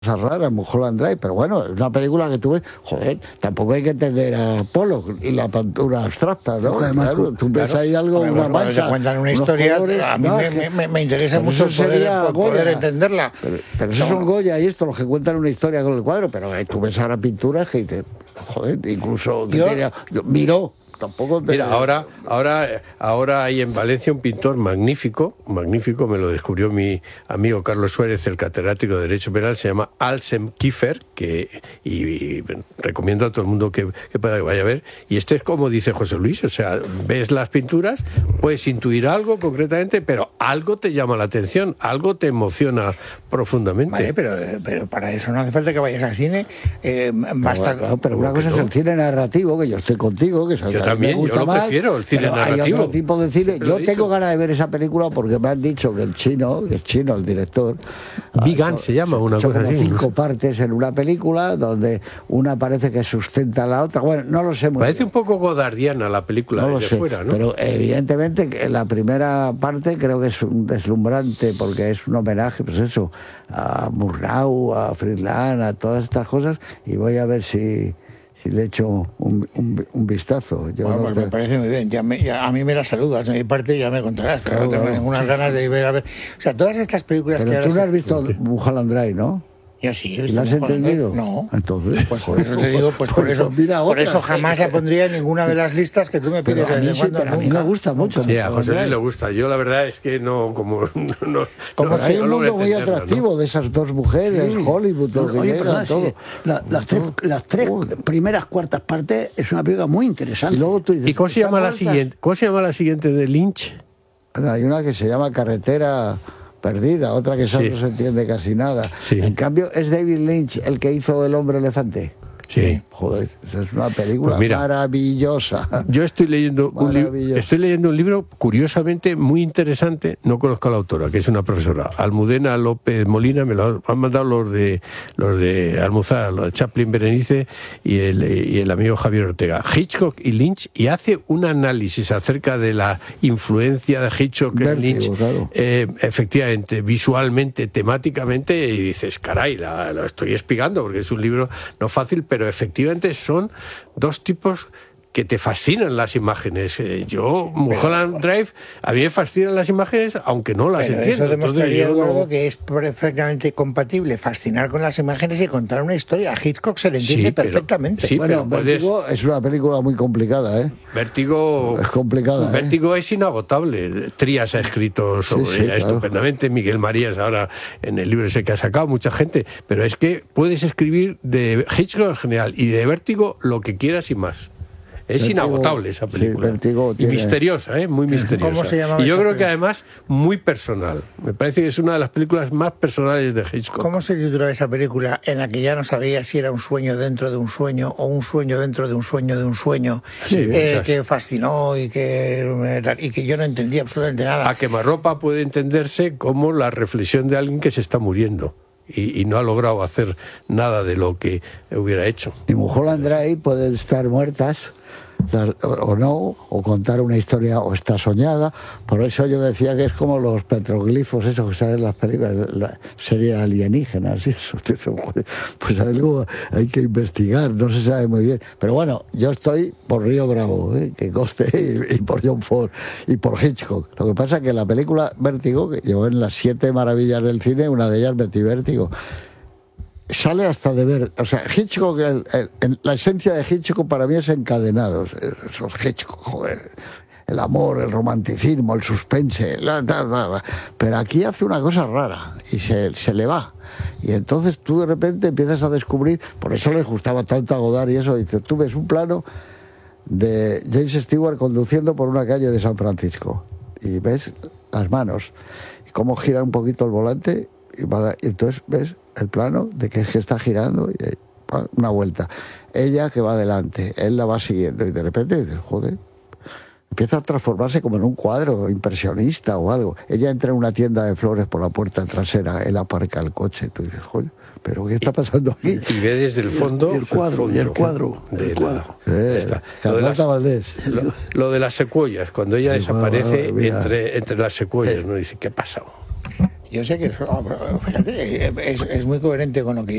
cosas raras, Mulholland Drive, pero bueno, es una película que tú ves, joder, tampoco hay que entender a Pollock y la pintura abstracta, ¿no? Claro, tú ves ahí algo, Hombre, una cuando mancha, te cuentan una historia, colores, a mí me interesa pero mucho eso sería poder Goya. entenderla. Pero eso son Goya y esto, los que cuentan una historia con el cuadro, pero tú ves ahora pinturas que dices, joder, incluso Miró. Tampoco te... Mira, ahora hay en Valencia un pintor magnífico, me lo descubrió mi amigo Carlos Suárez, el catedrático de Derecho Penal, se llama Alsem Kiefer, y recomiendo a todo el mundo que vaya a ver, y este es como dice José Luis, o sea, ves las pinturas, puedes intuir algo concretamente, pero algo te llama la atención, algo te emociona profundamente. Vale, pero para eso no hace falta que vayas al cine, basta... Claro, pero una cosa es el cine narrativo, que yo estoy contigo, que es el que también, me gusta yo lo más, prefiero, el cine narrativo. Hay otro tipo de cine. Siempre Yo tengo ganas de ver esa película porque me han dicho que es chino, el director. Vigan se llama, una cosa como así. 5 partes en una película donde una parece que sustenta a la otra. Bueno, no lo sé muy Parece bien. un poco godardiana la película No lo desde sé, fuera, ¿no? pero evidentemente que la primera parte creo que es un deslumbrante porque es un homenaje, pues eso, a Murnau, a Friedland, a todas estas cosas, y voy a ver si le echo un vistazo. Yo Bueno, pues me parece muy bien. Ya a mí me la saludas, de mi parte ya me contarás. Claro, no tengo ninguna ganas de ver a ver. O sea, todas estas películas pero que ahora... tú no has visto Mulholland Drive, ¿no? Yo sí. ¿Y la has entendido? No. Entonces, pues por eso te digo, por eso jamás la pondría en ninguna de las listas que tú me pides. Pero a mí me gusta mucho. Sí, a José Luis le gusta. Yo la verdad es que no, como hay un mundo muy atractivo, ¿no? De esas dos mujeres, sí. Hollywood, todo lo que llega, todo. Sí. Las tres primeras cuartas partes es una película muy interesante. Y luego tú dices, ¿y cómo se llama la siguiente? ¿Cómo se llama la siguiente de Lynch? Bueno, hay una que se llama Carretera Perdida, otra que no se entiende casi nada. Sí. En cambio, es David Lynch el que hizo El hombre elefante. Sí. Joder, esa es una película maravillosa. Yo estoy leyendo un libro curiosamente muy interesante, no conozco a la autora, que es una profesora, Almudena López Molina, me lo han mandado los de Almuzar, los de Chaplin Berenice y el amigo Javier Ortega, Hitchcock y Lynch, y hace un análisis acerca de la influencia de Hitchcock en Lynch, claro. Efectivamente, visualmente, temáticamente, y dices, caray, lo estoy espigando, porque es un libro no fácil, pero efectivamente son dos tipos que te fascinan las imágenes. Mulholland Drive, a mí me fascinan las imágenes, aunque no las entiendo. Eso demostraría, Eduardo, que es perfectamente compatible fascinar con las imágenes y contar una historia. A Hitchcock se le entiende perfectamente. Sí, bueno, Vértigo es una película muy complicada, ¿eh? Vértigo es complicada. Vértigo es inagotable. Trías ha escrito sobre ella estupendamente. Miguel Marías ahora en el libro ese que ha sacado, mucha gente. Pero es que puedes escribir de Hitchcock en general y de Vértigo lo que quieras y más. Es inagotable esa película. Y misteriosa, muy misteriosa. ¿Cómo se llama? Y yo creo que además muy personal. Me parece que es una de las películas más personales de Hitchcock. ¿Cómo se titula esa película en la que ya no sabía si era un sueño dentro de un sueño o un sueño dentro de un sueño de un sueño? Que fascinó y que yo no entendía absolutamente nada. A quemarropa puede entenderse como la reflexión de alguien que se está muriendo. Y no ha logrado hacer nada de lo que hubiera hecho. Y Mulholland Drive pueden estar muertas o no, o contar una historia o está soñada. Por eso yo decía que es como los petroglifos, esos que salen en las películas, la serie de alienígenas y eso. Pues algo hay que investigar, no se sabe muy bien. Pero bueno, yo estoy por Río Bravo, que coste, y por John Ford y por Hitchcock. Lo que pasa es que la película Vértigo, que llevó en las 7 maravillas del cine, una de ellas metí Vértigo, sale hasta de ver, o sea, Hitchcock, la esencia de Hitchcock para mí es Encadenados, esos Hitchcock, joder, el amor, el romanticismo, el suspense, pero aquí hace una cosa rara y se le va, y entonces tú de repente empiezas a descubrir, por eso les gustaba tanto a Godard y eso, dices, tú ves un plano de James Stewart conduciendo por una calle de San Francisco y ves las manos, y cómo gira un poquito el volante, y entonces ves el plano de que está girando y una vuelta, ella que va adelante, él la va siguiendo y de repente dices, joder, empieza a transformarse como en un cuadro impresionista o algo. Ella entra en una tienda de flores por la puerta trasera, él aparca el coche, tú dices, joder, pero ¿qué está pasando aquí? Y ve desde el fondo el cuadro. Carlota Valdés. Lo de las secuoyas, cuando ella desaparece entre las secuoyas, ¿no? Dice, ¿qué ha pasado? Yo sé que eso, fíjate, es muy coherente con lo que